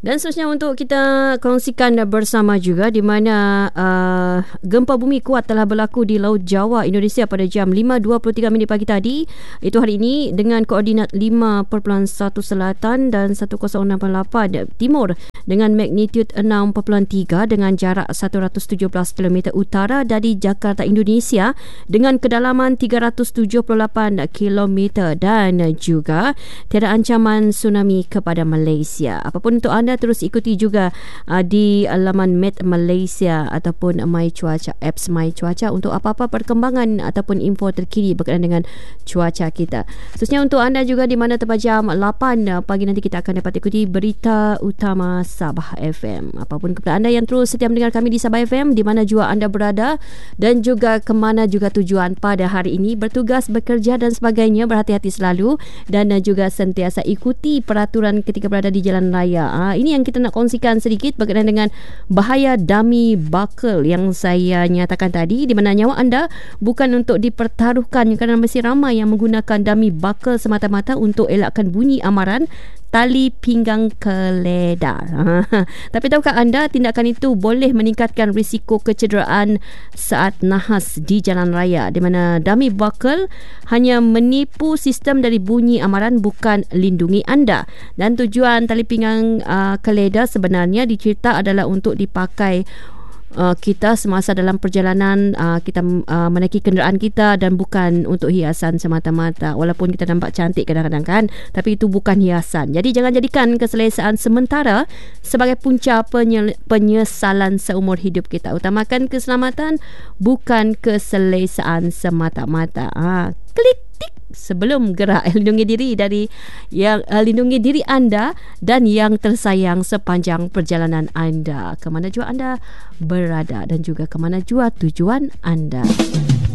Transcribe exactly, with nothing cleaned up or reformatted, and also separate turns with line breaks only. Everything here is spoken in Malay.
Dan seterusnya untuk kita kongsikan bersama juga di mana uh, gempa bumi kuat telah berlaku di Laut Jawa, Indonesia pada jam lima dua puluh tiga minit pagi tadi. Itu hari ini dengan koordinat lima perpuluhan satu selatan dan sepuluh enam lapan timur dengan magnitud enam perpuluhan tiga dengan jarak seratus tujuh belas kilometer utara dari Jakarta, Indonesia dengan kedalaman tiga ratus tujuh puluh lapan kilometer dan juga tiada ancaman tsunami kepada Malaysia. Apapun untuk anda, terus ikuti juga uh, di laman Met Malaysia ataupun My Cuaca, apps My Cuaca untuk apa-apa perkembangan ataupun info terkini berkaitan dengan cuaca kita. Seterusnya untuk anda juga di mana tepat jam lapan pagi nanti kita akan dapat ikuti berita utama Sabah F M. Apapun kepada anda yang terus setia mendengar kami di Sabah F M, di mana jua anda berada dan juga kemana juga tujuan pada hari ini, bertugas, bekerja dan sebagainya, berhati-hati selalu dan juga sentiasa ikuti peraturan ketika berada di jalan raya. Ha, ini yang kita nak kongsikan sedikit berkaitan dengan bahaya dummy buckle yang saya nyatakan tadi, di mana nyawa anda bukan untuk dipertaruhkan kerana masih ramai yang menggunakan dummy buckle semata-mata untuk elakkan bunyi amaran tali pinggang keledar. Tapi tahukah anda tindakan itu boleh meningkatkan risiko kecederaan saat nahas di jalan raya, di mana dummy buckle hanya menipu sistem dari bunyi amaran, bukan lindungi anda. Dan tujuan tali pinggang uh, keledar sebenarnya dicerita adalah untuk dipakai Uh, kita semasa dalam perjalanan uh, kita uh, menaiki kenderaan kita dan bukan untuk hiasan semata-mata. Walaupun kita nampak cantik kadang-kadang kan, tapi itu bukan hiasan. Jadi jangan jadikan keselesaan sementara sebagai punca penye- penyesalan seumur hidup kita. Utamakan keselamatan, bukan keselesaan semata-mata. Ha, klik tik sebelum gerak. Lindungi diri dari yang uh, lindungi diri anda dan yang tersayang sepanjang perjalanan anda, ke mana jua anda berada dan juga ke mana jua tujuan anda.